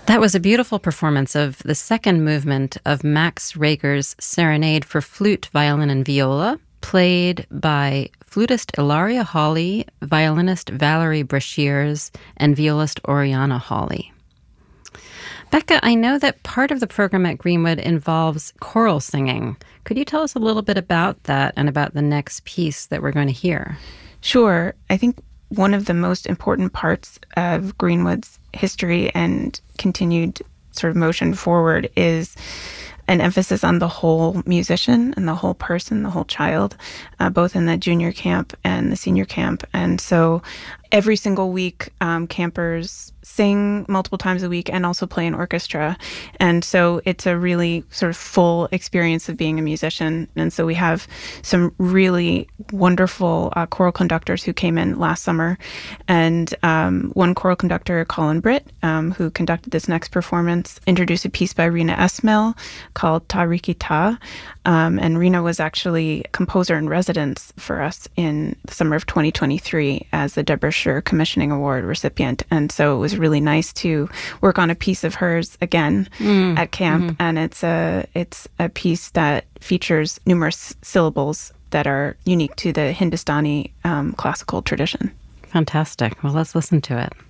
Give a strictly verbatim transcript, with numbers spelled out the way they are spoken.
That was a beautiful performance of the second movement of Max Reger's Serenade for Flute, Violin, and Viola, played by flutist Ilaria Hawley, violinist Valerie Brashears, and violist Oriana Hawley. Becca, I know that part of the program at Greenwood involves choral singing. Could you tell us a little bit about that and about the next piece that we're going to hear? Sure. I think one of the most important parts of Greenwood's history and continued sort of motion forward is an emphasis on the whole musician and the whole person, the whole child, uh, both in the junior camp and the senior camp. And so every single week, um, campers sing multiple times a week and also play an orchestra. And so it's a really sort of full experience of being a musician. And so we have some really wonderful uh, choral conductors who came in last summer. And um, one choral conductor, Colin Britt, um, who conducted this next performance, introduced a piece by Rina Esmail called Ta Riki Ta. Um, and Rina was actually composer in residence for us in the summer of twenty twenty-three as the Deborah Scher Commissioning Award recipient. And so it was really nice to work on a piece of hers again mm, at camp. Mm-hmm. And it's a, it's a piece that features numerous syllables that are unique to the Hindustani um, classical tradition. Fantastic. Well, let's listen to it.